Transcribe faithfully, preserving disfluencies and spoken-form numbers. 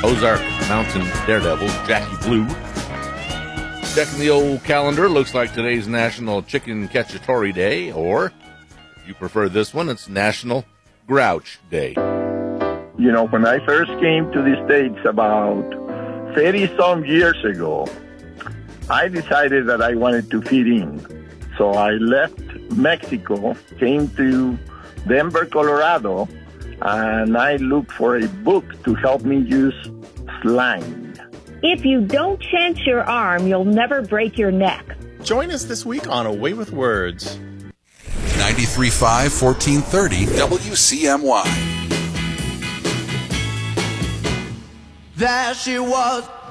Ozark Mountain Daredevils, Jackie Blue. Checking the old calendar, looks like today's National Chicken Cacciatore Day, or, if you prefer this one, it's National Grouch Day. You know, when I first came to the States about thirty-some years ago, I decided that I wanted to fit in. So I left Mexico, came to Denver, Colorado, and I looked for a book to help me use slang. If you don't chant your arm, you'll never break your neck. Join us this week on A Way with Words. ninety-three point five, fourteen thirty W C M Y. There she was.